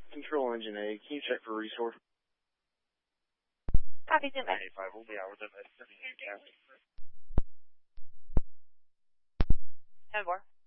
Control Engine A, can you check for resource? Copy, Zoom in. 85 will be hours of 10-4.